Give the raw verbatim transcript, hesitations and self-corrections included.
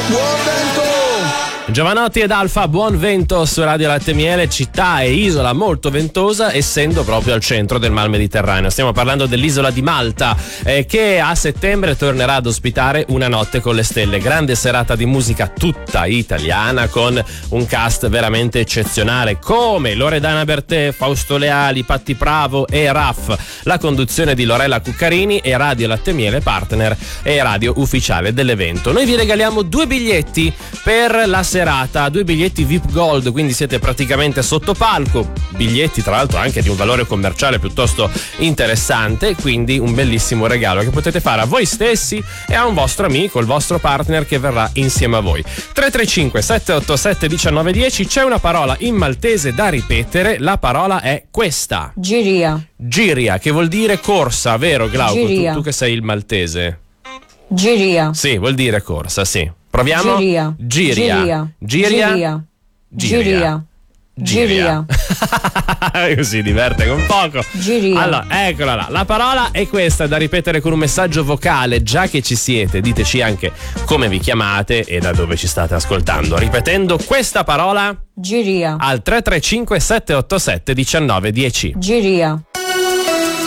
Buon vento! Giovanotti ed Alfa, buon vento su Radio Latte Miele, città e isola molto ventosa, essendo proprio al centro del Mar Mediterraneo. Stiamo parlando dell'isola di Malta, eh, che a settembre tornerà ad ospitare Una notte con le stelle, grande serata di musica tutta italiana con un cast veramente eccezionale come Loredana Bertè, Fausto Leali, Patti Bravo e Raff, la conduzione di Lorella Cuccarini e Radio Latte Miele partner e radio ufficiale dell'evento. Noi vi regaliamo due biglietti per la serata, due biglietti V I P Gold, quindi siete praticamente sotto palco, biglietti tra l'altro anche di un valore commerciale piuttosto interessante, quindi un bellissimo regalo che potete fare a voi stessi e a un vostro amico, il vostro partner che verrà insieme a voi. Tre tre cinque sette otto sette uno nove uno zero, c'è una parola in maltese da ripetere, la parola è questa: Giria. Giria, che vuol dire corsa, vero Glauco? Giria. Tu, tu che sei il maltese. Giria. Sì, vuol dire corsa, sì. Proviamo? Giria. Giria. Giria. Giria. Giria. Giria. Giria. Così diverte con poco. Giria. Allora, eccola là. La parola è questa, da ripetere con un messaggio vocale. Già che ci siete, diteci anche come vi chiamate e da dove ci state ascoltando. Ripetendo questa parola Giria. al tre tre cinque sette otto sette uno nove uno zero. Giria.